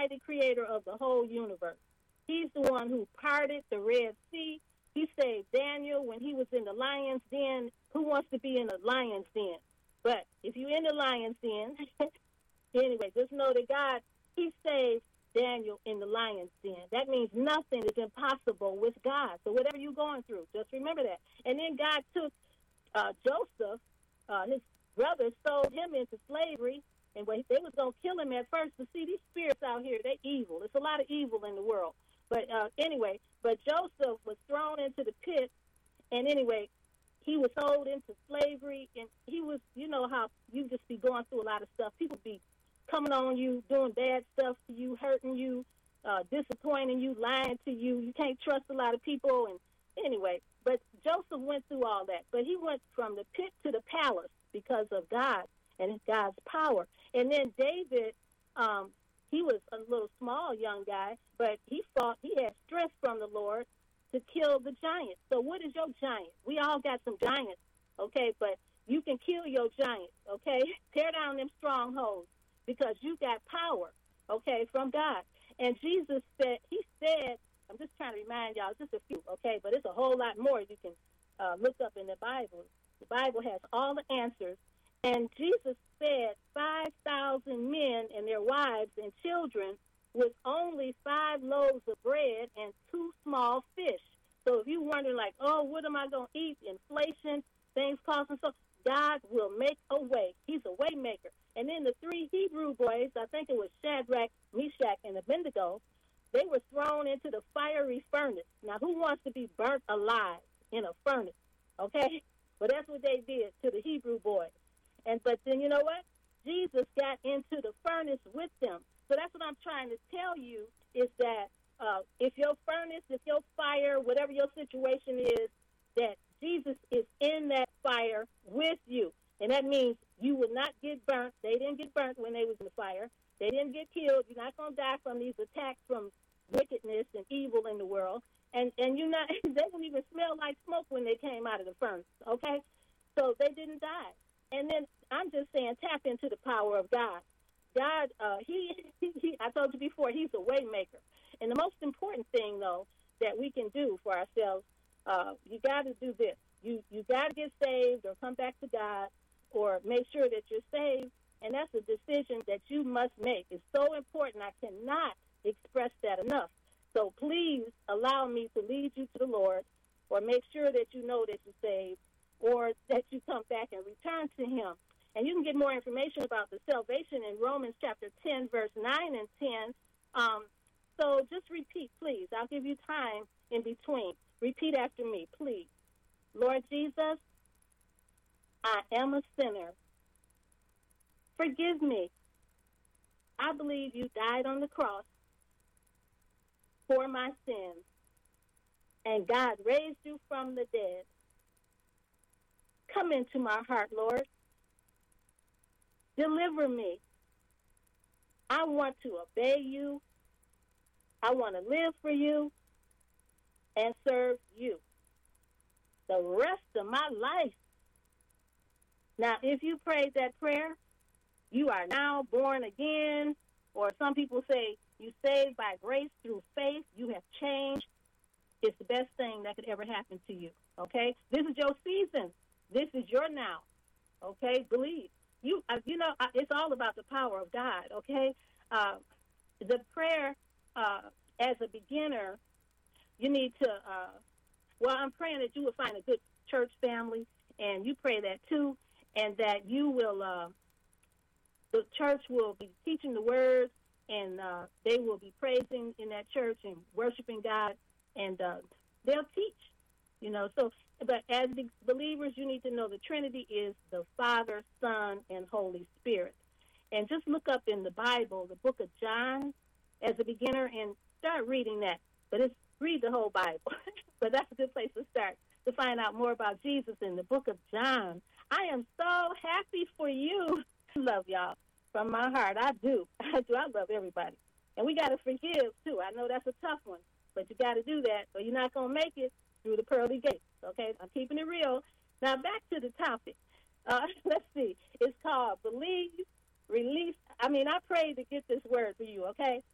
almighty creator of the whole universe. He's the one who parted the Red Sea. He saved Daniel when he was in the lion's den. Who wants to be in the lion's den? But if you're in the lion's den, anyway, just know that God, he saved Daniel in the lion's den. That means nothing is impossible with God. So whatever you're going through, just remember that. And then God took Joseph, his brothers sold him into slavery, and they was going to kill him at first. But see, these spirits out here, they're evil. There's a lot of evil in the world. But anyway, but Joseph was thrown into the pit, and anyway, he was sold into slavery, and he was, you know how you just be going through a lot of stuff. People be coming on you, doing bad stuff to you, hurting you, disappointing you, lying to you. You can't trust a lot of people. And anyway, but Joseph went through all that. But he went from the pit to the palace because of God and God's power. And then David, he was a little small young guy, but he had strength from the Lord to kill the giant. So what is your giant? We all got some giants, okay? But you can kill your giant, okay? Tear down them strongholds because you got power, okay, from God. And Jesus said, he said, I'm just trying to remind y'all, just a few, okay? But it's a whole lot more you can look up in the Bible. The Bible has all the answers. And Jesus fed 5,000 men and their wives and children with only 5 loaves of bread and 2 small fish. So if you're wondering, like, oh, what am I going to eat? Inflation, things costing so, God will make a way. He's a way maker. And then the 3 Hebrew boys, I think it was Shadrach, Meshach, and Abednego, they were thrown into the fiery furnace. Now, who wants to be burnt alive in a furnace? Okay? But that's what they did to the Hebrew boys. But then you know what? Jesus got into the furnace with them. So that's what I'm trying to tell you is that if your furnace, if your fire, whatever your situation is, that Jesus is in that fire with you. And that means you will not get burnt. They didn't get burnt when they was in the fire. They didn't get killed. You're not going to die from these attacks from wickedness and evil in the world. And you're not, they didn't even smell like smoke when they came out of the furnace, okay? So they didn't die. And then I'm just saying, tap into the power of God. God, I told you before, he's a way maker. And the most important thing, though, that we can do for ourselves, you got to do this. You got to get saved or come back to God or make sure that you're saved. And that's a decision that you must make. It's so important. I cannot express that enough. So please allow me to lead you to the Lord or make sure that you know that you're saved or that you come back and return to him. And you can get more information about the salvation in Romans chapter 10, verse 9 and 10. So just repeat, please. I'll give you time in between. Repeat after me, please. Lord Jesus, I am a sinner. Forgive me. I believe you died on the cross for my sins, and God raised you from the dead. Come into my heart, Lord. Deliver me. I want to obey you. I want to live for you and serve you the rest of my life. Now, if you prayed that prayer, you are now born again, or some people say you saved by grace through faith. You have changed. It's the best thing that could ever happen to you, okay? This is your season. This is your now, okay? Believe. It's all about the power of God, okay? The prayer, as a beginner, you need to, I'm praying that you will find a good church family, and you pray that too, and that you will, the church will be teaching the word, and they will be praising in that church and worshiping God, and they'll teach, So, but as the believers, you need to know the Trinity is the Father, Son, and Holy Spirit. And just look up in the Bible, the book of John, as a beginner, and start reading that. But read the whole Bible. But that's a good place to start, to find out more about Jesus in the book of John. I am so happy for you. I love y'all from my heart. I do. I love everybody. And we got to forgive, too. I know that's a tough one, but you got to do that, or you're not going to make it through the pearly gates, okay? I'm keeping it real. Now, back to the topic. Let's see. It's called Believe, Release. I prayed to get this word for you, okay?